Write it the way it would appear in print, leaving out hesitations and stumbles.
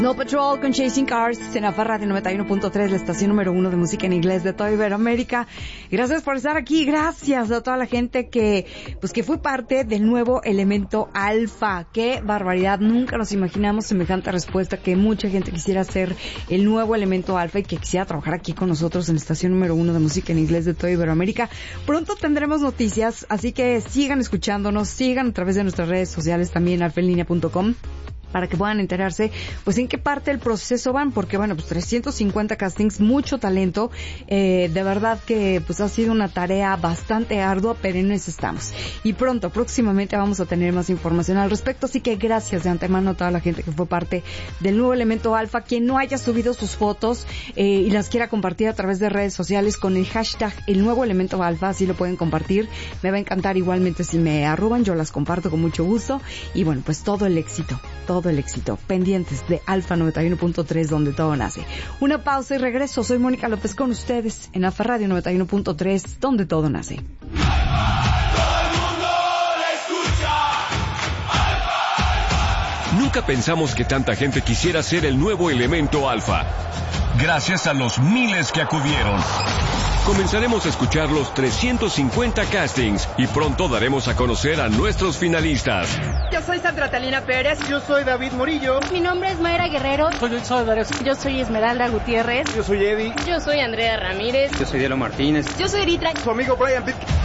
No Patrol con Chasing Cars en AFA Radio 91.3, la estación número 1 de música en inglés de toda Iberoamérica. Gracias por estar aquí, gracias a toda la gente que fue parte del nuevo Elemento Alfa. Qué barbaridad, nunca nos imaginamos semejante respuesta, que mucha gente quisiera ser el nuevo Elemento Alfa y que quisiera trabajar aquí con nosotros en la estación número 1 de música en inglés de toda Iberoamérica. Pronto tendremos noticias, así que sigan escuchándonos, sigan a través de nuestras redes sociales, también alfaenlinea.com, para que puedan enterarse, pues, en qué parte del proceso van, porque, bueno, pues 350 castings, mucho talento, de verdad que, pues, ha sido una tarea bastante ardua, pero en eso estamos. Y próximamente vamos a tener más información al respecto, así que gracias de antemano a toda la gente que fue parte del nuevo Elemento Alfa. Quien no haya subido sus fotos, y las quiera compartir a través de redes sociales con el hashtag El Nuevo Elemento Alfa, así lo pueden compartir. Me va a encantar igualmente si me arroban, yo las comparto con mucho gusto. Y bueno, pues todo el éxito, pendientes de Alfa 91.3, donde todo nace. Una pausa y regreso. Soy Mónica López con ustedes en AFA Radio 91.3, donde todo nace. Todo el mundo le escucha. Alfa. Nunca pensamos que tanta gente quisiera ser el nuevo Elemento Alfa. Gracias a los miles que acudieron, comenzaremos a escuchar los 350 castings y pronto daremos a conocer a nuestros finalistas. Yo soy Sandra Talina Pérez. Yo soy David Morillo. Mi nombre es Mayra Guerrero. Yo soy Esmeralda Gutiérrez. Yo soy Eddie. Yo soy Andrea Ramírez. Yo soy Diego Martínez. Yo soy Eritra. Su amigo Brian Pitt.